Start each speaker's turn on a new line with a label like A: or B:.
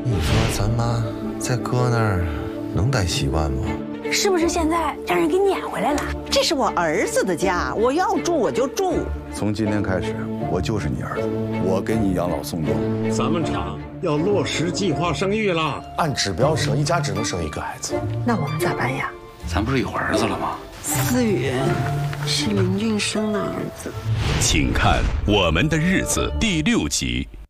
A: 你说咱妈在哥那儿能待习惯吗？
B: 是不是现在让人给撵回来了？
C: 这是我儿子的家，我要住我就住。
D: 从今天开始，我就是你儿子，我给你养老送终。
E: 咱们厂要落实计划生育了，
F: 按指标生，一家只能生一个孩子。
C: 那我们咋办呀？
G: 咱不是有儿子了吗？
C: 思雨是林俊生的儿子。
H: 请看《我们的日子》第6集。